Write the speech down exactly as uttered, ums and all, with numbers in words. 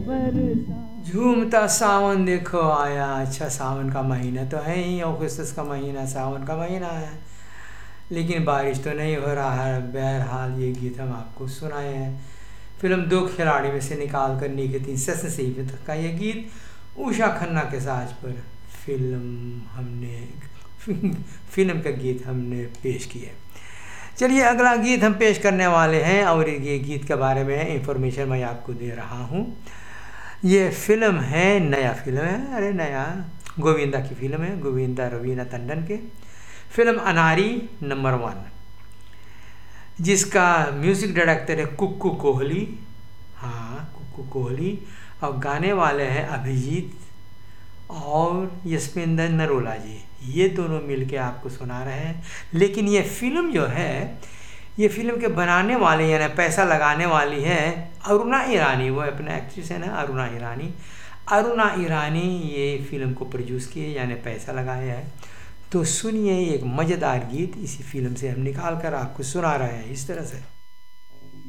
झूमता सावन देखो आया। अच्छा, सावन का महीना तो है ही, अगस्त का महीना सावन का महीना है, लेकिन बारिश तो नहीं हो रहा है। बहरहाल ये गीत हम आपको सुनाए हैं। फिल्म दो खिलाड़ी में से निकाल कर निकली सस्सी तक का ये गीत उषा खन्ना के साज पर फिल्म हमने फिल्म का गीत हमने पेश किया। चलिए अगला गीत हम पेश करने वाले हैं, और ये गीत के बारे में इंफॉर्मेशन मैं आपको दे रहा हूँ। ये फिल्म है, नया फिल्म है, अरे नया, गोविंदा की फिल्म है, गोविंदा रवीना टंडन के। फिल्म अनारी नंबर वन, जिसका म्यूज़िक डायरेक्टर है कुक्कू कोहली। हाँ, कुक्कू कोहली। और गाने वाले हैं अभिजीत और यशविंदर नरोला जी। ये दोनों मिलके आपको सुना रहे हैं। लेकिन ये फिल्म जो है, ये फिल्म के बनाने वाले यानी पैसा लगाने वाली है अरुणा ईरानी। वो अपने एक्ट्रेस है ना, अरुणा ईरानी। अरुणा ईरानी ये फिल्म को प्रोड्यूस किए यानी पैसा लगाया है। तो सुनिए एक मज़ेदार गीत इसी फिल्म से हम निकाल कर आपको सुना रहे हैं इस तरह से।